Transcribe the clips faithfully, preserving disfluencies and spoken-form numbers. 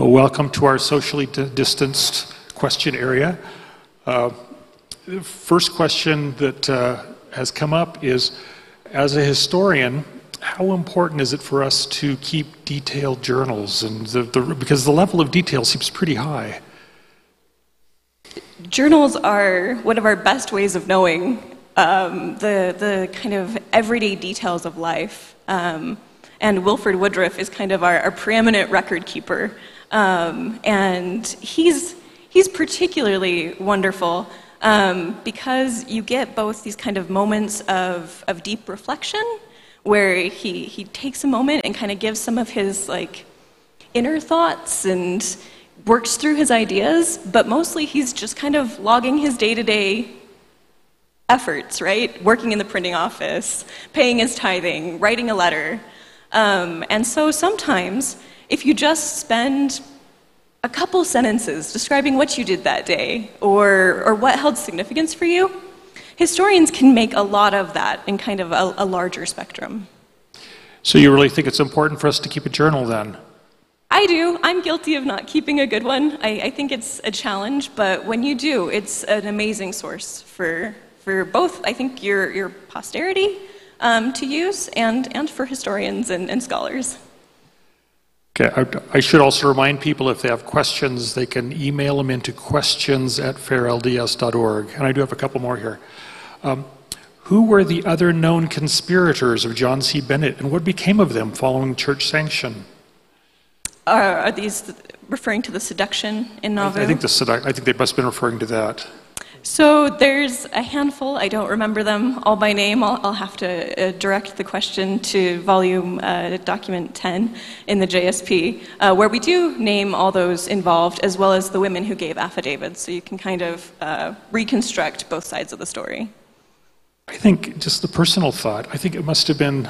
Well, welcome to our socially di- distanced question area. Uh, the first question that uh, has come up is, as a historian, how important is it for us to keep detailed journals? And the, the, because the level of detail seems pretty high. Journals are one of our best ways of knowing um, the, the kind of everyday details of life. Um, and Wilford Woodruff is kind of our, our preeminent record keeper. Um, and he's, he's particularly wonderful um, because you get both these kind of moments of, of deep reflection where he, he takes a moment and kind of gives some of his like inner thoughts and works through his ideas, but mostly he's just kind of logging his day-to-day efforts, right? Working in the printing office, paying his tithing, writing a letter. Um, and so sometimes, if you just spend a couple sentences describing what you did that day or, or what held significance for you, historians can make a lot of that in kind of a, a larger spectrum. So you really think it's important for us to keep a journal then? I do. I'm guilty of not keeping a good one. I, I think it's a challenge, but when you do, it's an amazing source for, for both, I think, your, your posterity um, to use and, and for historians and, and scholars. Okay, I, I should also remind people if they have questions, they can email them into questions at fair L D S dot org. And I do have a couple more here. Um, who were the other known conspirators of John C. Bennett, and what became of them following church sanction? Are, are these referring to the seduction in Nauvoo? I, I think the sedu- I think they must have been referring to that. So there's a handful. I don't remember them all by name. I'll, I'll have to uh, direct the question to volume uh, document ten in the J S P, uh, where we do name all those involved, as well as the women who gave affidavits, so you can kind of uh, reconstruct both sides of the story. I think, just the personal thought, I think it must have been,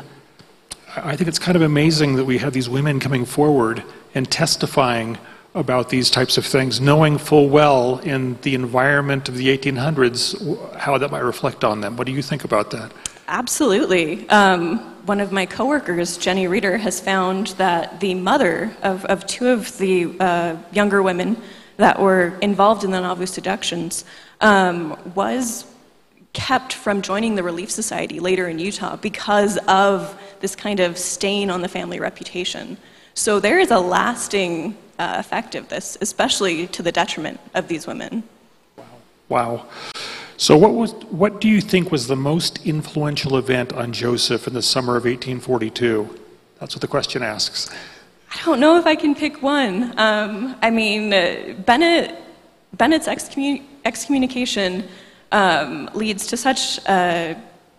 I think it's kind of amazing that we have these women coming forward and testifying about these types of things, knowing full well in the environment of the eighteen hundreds how that might reflect on them. What do you think about that? Absolutely. Um, one of my coworkers, Jenny Reeder, has found that the mother of, of two of the uh, younger women that were involved in the Nauvoo seductions um, was kept from joining the Relief Society later in Utah because of this kind of stain on the family reputation. So there is a lasting uh, effect of this, especially to the detriment of these women. Wow. Wow. So what was, what do you think was the most influential event on Joseph in the summer of eighteen forty-two? That's what the question asks. I don't know if I can pick one. Um, I mean, uh, Bennett, Bennett's excommun- excommunication um, leads to such uh,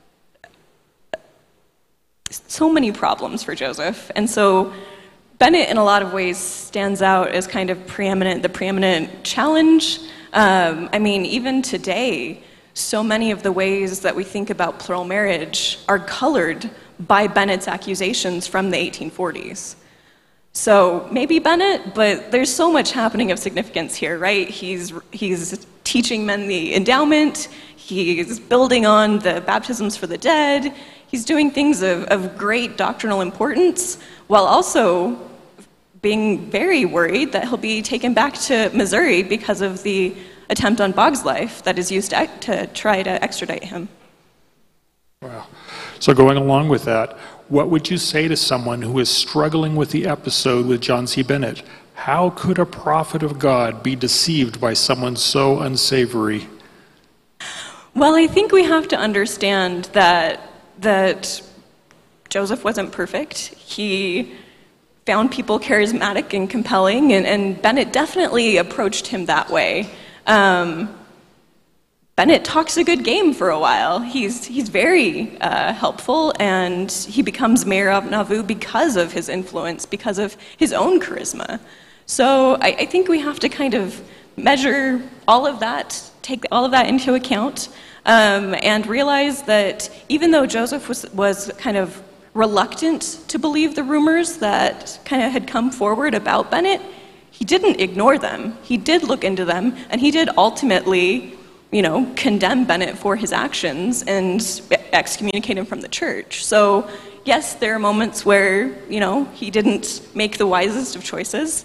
so many problems for Joseph, and so Bennett, in a lot of ways, stands out as kind of preeminent, the preeminent challenge. Um, I mean, even today, so many of the ways that we think about plural marriage are colored by Bennett's accusations from the eighteen forties. So maybe Bennett, but there's so much happening of significance here, right? He's, he's teaching men the endowment, he's building on the baptisms for the dead, he's doing things of, of great doctrinal importance, while also being very worried that he'll be taken back to Missouri because of the attempt on Boggs' life that is used to, to try to extradite him. Wow. So going along with that, what would you say to someone who is struggling with the episode with John C. Bennett? How could a prophet of God be deceived by someone so unsavory? Well, I think we have to understand that that Joseph wasn't perfect. He found people charismatic and compelling, and, and Bennett definitely approached him that way. Um, Bennett talks a good game for a while. He's, he's very uh, helpful, and he becomes mayor of Nauvoo because of his influence, because of his own charisma. So I, I think we have to kind of measure all of that, take all of that into account, um, and realize that even though Joseph was, was kind of reluctant to believe the rumors that kind of had come forward about Bennett, he didn't ignore them. He did look into them, and he did ultimately, you know, condemn Bennett for his actions and excommunicate him from the church. So yes, there are moments where, you know, he didn't make the wisest of choices,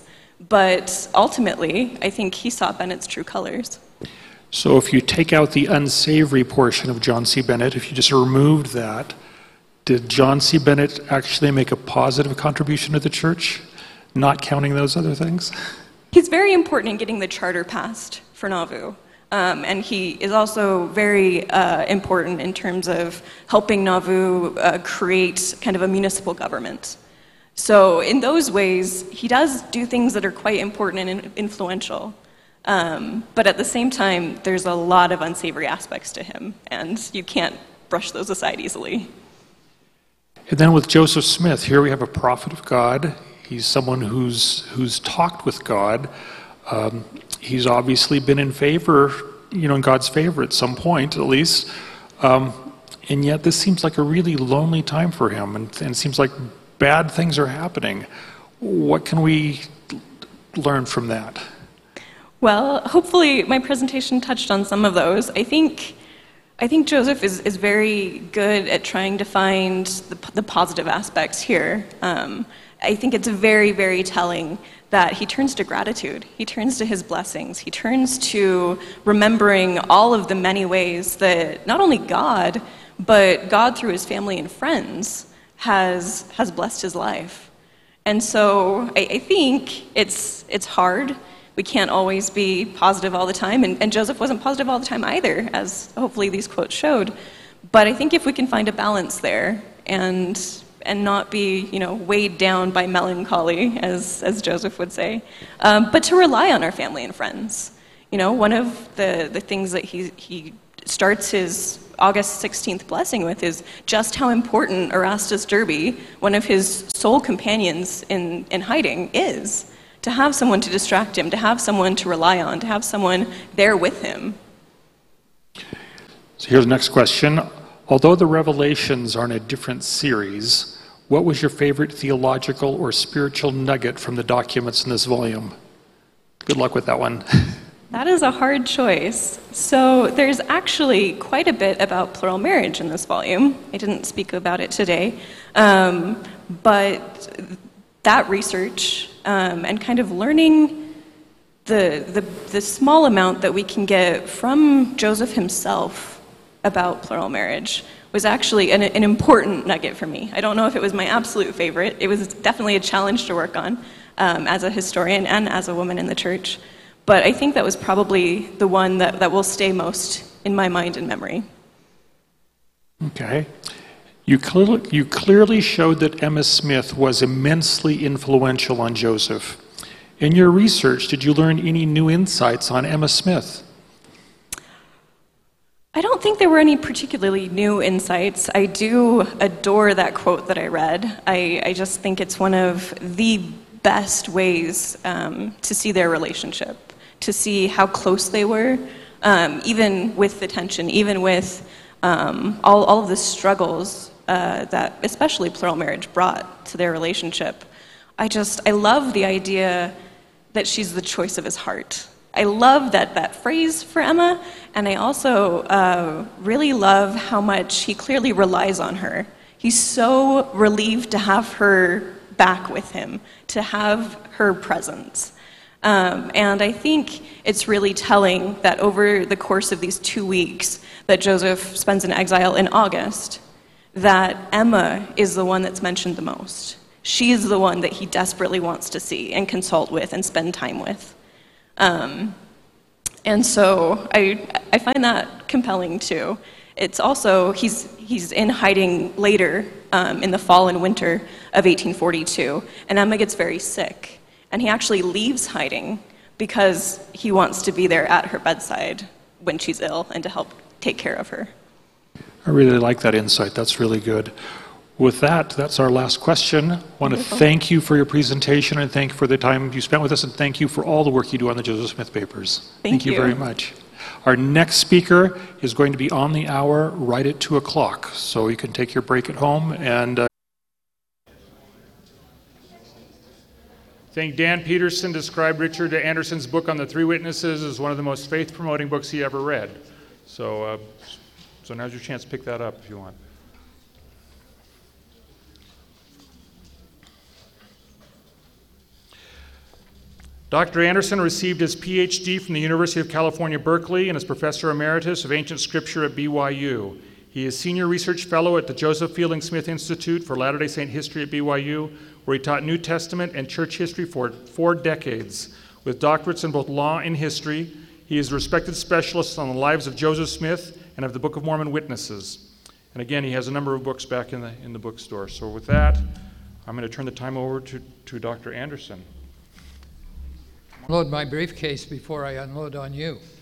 But ultimately, I think he saw Bennett's true colors. So if you take out the unsavory portion of John C. Bennett, if you just removed that, did John C. Bennett actually make a positive contribution to the church, not counting those other things? He's very important in getting the charter passed for Nauvoo. Um, and he is also very uh, important in terms of helping Nauvoo uh, create kind of a municipal government. So in those ways, he does do things that are quite important and influential. Um, but at the same time, there's a lot of unsavory aspects to him, and you can't brush those aside easily. And then with Joseph Smith, here we have a prophet of God. He's someone who's who's talked with God. Um, he's obviously been in favor, you know, in God's favor at some point, at least. Um, and yet this seems like a really lonely time for him, and, and it seems like bad things are happening. What can we learn from that? Well, hopefully my presentation touched on some of those. I think I think Joseph is, is very good at trying to find the, the positive aspects here. Um, I think it's very, very telling that he turns to gratitude. He turns to his blessings. He turns to remembering all of the many ways that not only God, but God through his family and friends has has blessed his life. And so I, I think it's it's hard. We can't always be positive all the time, and, and Joseph wasn't positive all the time either, as hopefully these quotes showed. But I think if we can find a balance there and and not be, you know, weighed down by melancholy, as as Joseph would say, um, but to rely on our family and friends. You know, one of the, the things that he he starts his August sixteenth blessing with is just how important Erastus Derby, one of his sole companions in, in hiding, is. To have someone to distract him, to have someone to rely on, to have someone there with him. So here's the next question. Although the Revelations are in a different series, what was your favorite theological or spiritual nugget from the documents in this volume? Good luck with that one. That is a hard choice. So there's actually quite a bit about plural marriage in this volume. I didn't speak about it today. Um, but that research um, and kind of learning the, the, the small amount that we can get from Joseph himself about plural marriage was actually an, an important nugget for me. I don't know if it was my absolute favorite. It was definitely a challenge to work on um, as a historian and as a woman in the church. But I think that was probably the one that, that will stay most in my mind and memory. Okay. You clearly, you clearly showed that Emma Smith was immensely influential on Joseph. In your research, did you learn any new insights on Emma Smith? I don't think there were any particularly new insights. I do adore that quote that I read. I, I just think it's one of the best ways um, to see their relationship, to see how close they were, um, even with the tension, even with um, all, all of the struggles uh, that especially plural marriage brought to their relationship. I just, I love the idea that she's the choice of his heart. I love that, that phrase for Emma, and I also uh, really love how much he clearly relies on her. He's so relieved to have her back with him, to have her presence. Um, and I think it's really telling that over the course of these two weeks that Joseph spends in exile in August, that Emma is the one that's mentioned the most. She's the one that he desperately wants to see and consult with and spend time with. Um, and so I I find that compelling too. It's also, he's he's in hiding later um, in the fall and winter of eighteen forty-two, and Emma gets very sick, and he actually leaves hiding because he wants to be there at her bedside when she's ill and to help take care of her. I really like that insight. That's really good. With that, that's our last question. I want to thank you for your presentation and thank you for the time you spent with us, and thank you for all the work you do on the Joseph Smith papers. Thank, thank you. you very much. Our next speaker is going to be on the hour right at two o'clock, so you can take your break at home. And uh... I think Dan Peterson described Richard Anderson's book on the Three Witnesses as one of the most faith-promoting books he ever read. So, uh, so now's your chance to pick that up if you want. Doctor Anderson received his P H D from the University of California, Berkeley, and is Professor Emeritus of Ancient Scripture at B Y U. He is Senior Research Fellow at the Joseph Fielding Smith Institute for Latter-day Saint History at B Y U, where he taught New Testament and church history for four decades. With doctorates in both law and history, he is a respected specialist on the lives of Joseph Smith and of the Book of Mormon witnesses. And again, he has a number of books back in the, in the bookstore. So with that, I'm going to turn the time over to, to Doctor Anderson. Unload my briefcase before I unload on you.